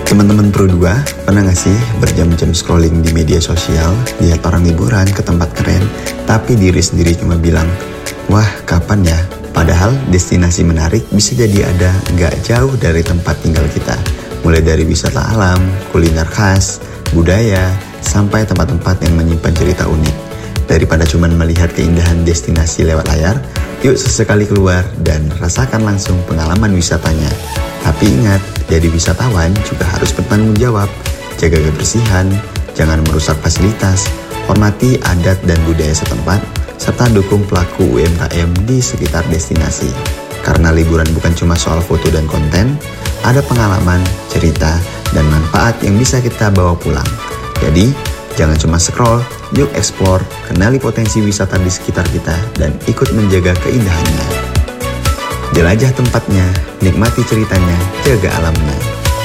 Teman-teman Pro 2, pernah gak sih berjam-jam scrolling di media sosial, lihat orang liburan ke tempat keren, tapi diri sendiri cuma bilang, wah kapan ya? Padahal destinasi menarik bisa jadi ada gak jauh dari tempat tinggal kita. Mulai dari wisata alam, kuliner khas, budaya, sampai tempat-tempat yang menyimpan cerita unik. Daripada cuma melihat keindahan destinasi lewat layar, yuk sesekali keluar dan rasakan langsung pengalaman wisatanya. Tapi ingat, jadi wisatawan juga harus bertanggung jawab. Jaga kebersihan, jangan merusak fasilitas, hormati adat dan budaya setempat, serta dukung pelaku UMKM di sekitar destinasi. Karena liburan bukan cuma soal foto dan konten, ada pengalaman, cerita, dan manfaat yang bisa kita bawa pulang. Jadi, jangan cuma scroll, yuk explore, kenali potensi wisata di sekitar kita, dan ikut menjaga keindahannya. Jelajah tempatnya, nikmati ceritanya, jaga alamnya.